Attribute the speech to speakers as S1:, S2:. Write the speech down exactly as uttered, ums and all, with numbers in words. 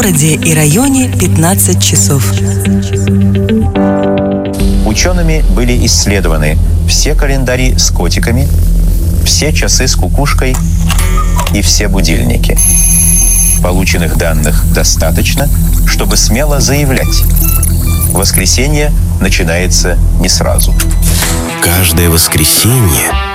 S1: городе и районе пятнадцать часов.
S2: Учеными были исследованы все календари с котиками, все часы с кукушкой и все будильники. Полученных данных достаточно, чтобы смело заявлять: воскресенье начинается не сразу.
S3: Каждое воскресенье